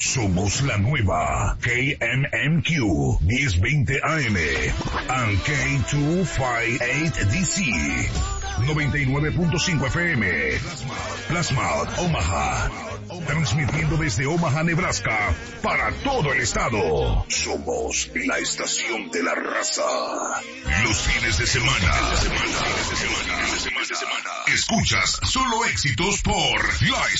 Somos la nueva KMMQ 1020 AM and K258DC 99.5 FM. Plasma Omaha. Transmitiendo desde Omaha, Nebraska, para todo el estado. Somos la estación de la raza. Los fines de semana. Escuchas solo éxitos por la estación.